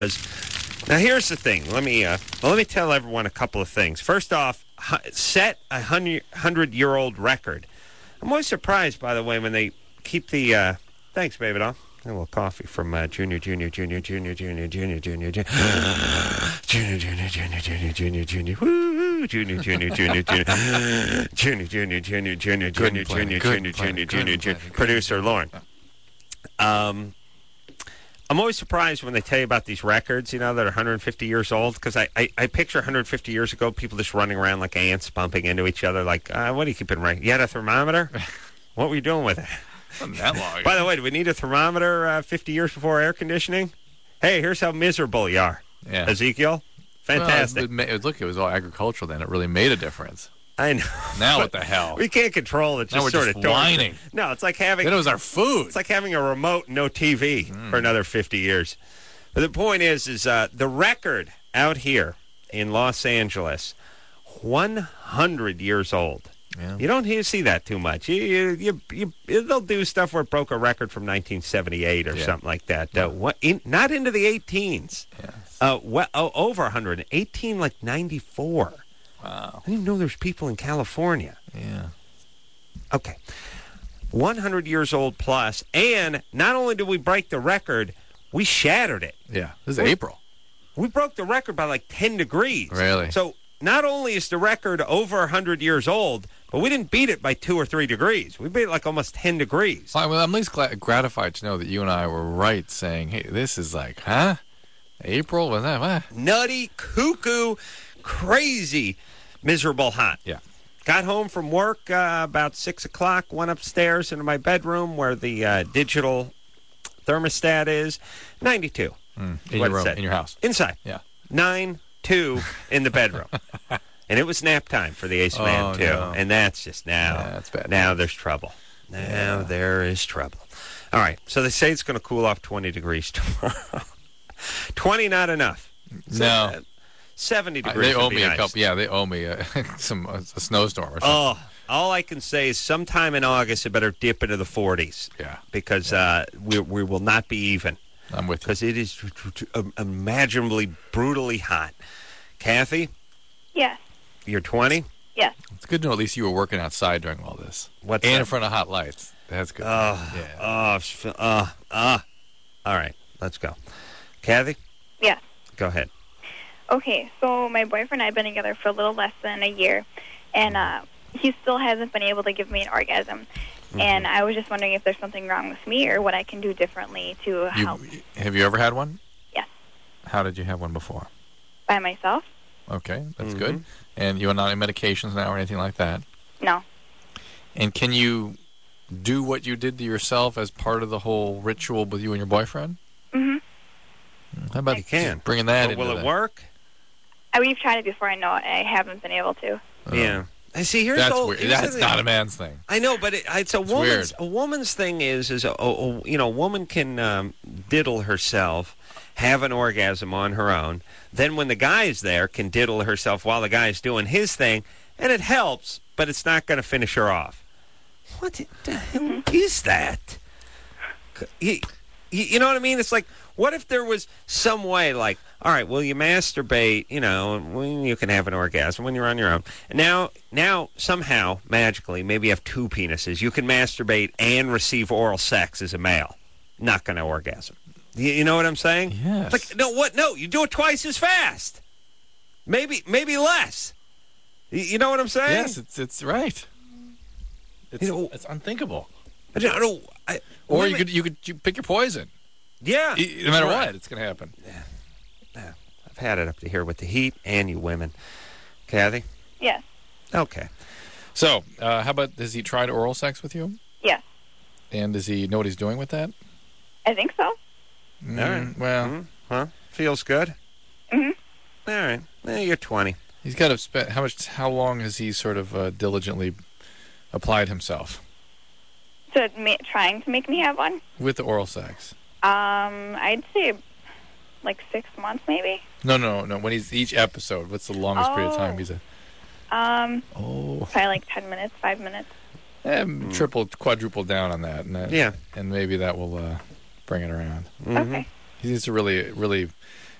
Now, here's the thing. Let me tell everyone a couple of things. First off, set a 100-year-old record. I'm always surprised, by the way, when they keep the. Thanks, baby doll. A little coffee from Junior, Junior, Junior, Junior, Junior, Junior, Junior, Junior, Junior, Junior, Junior, Junior, Junior, Junior, woo, Junior, Junior, Junior, Junior, Junior, Junior, Junior, Junior, Junior, Junior, Junior, Junior, Junior, producer Lauren. I'm always surprised when they tell you about these records, that are 150 years old, because I picture 150 years ago, people just running around like ants, bumping into each other, like, what are you keeping right? You had a thermometer? What were you doing with it? Wasn't that long ago. By the way, do we need a thermometer 50 years before air conditioning? Hey, here's how miserable you are, Ezekiel. Fantastic. Well, look, it was all agricultural then. It really made a difference. I know. Now what the hell? We can't control it. Now we're just whining. No, it's like having... It was our food. It's like having a remote and no TV for another 50 years. But the point is the record out here in Los Angeles, 100 years old. Yeah. You don't see that too much. They'll do stuff where it broke a record from 1978 or something like that. Not into the 18s. Yes. Over 100. 18 like 94. Wow. I didn't know there's people in California. Yeah. Okay. 100 years old plus, and not only did we break the record, we shattered it. Yeah. This is April. We broke the record by like 10 degrees. Really? So not only is the record over 100 years old, but we didn't beat it by 2 or 3 degrees. We beat it like almost 10 degrees. Well, I'm at least gratified to know that you and I were right saying, hey, this is like, April? Was that what? Nutty, cuckoo, crazy, miserable hot. Yeah. Got home from work about 6 o'clock, went upstairs into my bedroom where the digital thermostat is. 92. In your room, in your house. Inside. Yeah. 9-2 in the bedroom. And it was nap time for the Ace Man, too. No. And that's just now. Yeah, that's bad. Now there's trouble. Now there is trouble. All right. So they say it's going to cool off 20 degrees tomorrow. 20 not enough. No. 70 degrees. They owe would be me nice. a couple. Yeah, they owe me a snowstorm or something. Oh, all I can say is sometime in August it better dip into the 40s. Yeah. Because we will not be even. I'm with you. Because it is imaginably, brutally hot. Kathy? Yes. You're 20? Yes. It's good to know at least you were working outside during all this. What's and that? in front of hot lights. That's good. All right, let's go. Kathy? Yes. Go ahead. Okay, so my boyfriend and I have been together for a little less than a year, and he still hasn't been able to give me an orgasm. Mm-hmm. And I was just wondering if there's something wrong with me or what I can do differently to help. Have you ever had one? Yes. How did you have one before? By myself? Okay, that's good. And you're not on medications now or anything like that? No. And can you do what you did to yourself as part of the whole ritual with you and your boyfriend? Mm-hmm. How about you can. Bringing that in? Will it work? We've tried it before. I know I haven't been able to. Yeah. I see. That's weird. That's not a man's thing. I know, but it's a woman's. Weird. A woman's thing is a woman can diddle herself, have an orgasm on her own. Then when the guy's there, can diddle herself while the guy's doing his thing, and it helps, but it's not going to finish her off. What the hell is that? You know what I mean? It's like, what if there was some way, like, all right, well, you masturbate, when you can have an orgasm when you're on your own. Now, somehow, magically, maybe you have 2 penises. You can masturbate and receive oral sex as a male. Not going to orgasm. You know what I'm saying? Yes. Like, no, what? No, you do it twice as fast. Maybe less. You know what I'm saying? Yes, it's right. It's unthinkable. Or you could pick your poison. Yeah. No matter what, it's going to happen. Yeah. I've had it up to here with the heat and you women. Kathy? Yes. Okay. So, how about, does he try to oral sex with you? Yes. And does he know what he's doing with that? I think so. All right. Well. Huh? Feels good? Mm-hmm. All right. You're 20. He's got to spend, how long has he sort of diligently applied himself? So trying to make me have one? With the oral sex? I'd say like 6 months, maybe. No. When he's each episode, what's the longest period of time he's at? Probably like 10 minutes, 5 minutes. Triple, quadruple down on that. And maybe that will bring it around. Okay. He needs to really, really